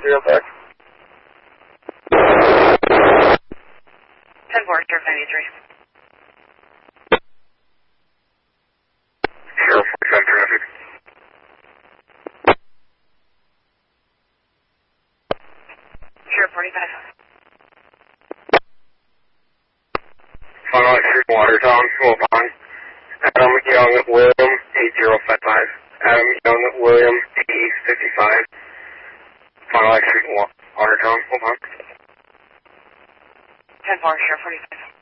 real back. 10-4, Sheriff 93. Sheriff 47 traffic. Sheriff 45. Final Street, Watertown, Wilpon. Adam Young William 8055. Adam Young William 8055. Final Street, Watertown, Wilpon. 10-4, Sheriff 45.